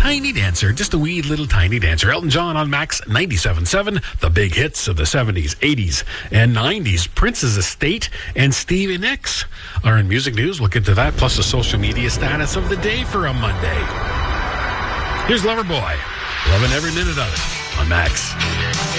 tiny dancer, just a wee little tiny dancer. Elton John on Max 97.7, the big hits of the 70s, 80s, and 90s. Prince's Estate and Stevie Nicks are in music news. We'll get to that, plus the social media status of the day for a Monday. Here's Loverboy, loving every minute of it on Max.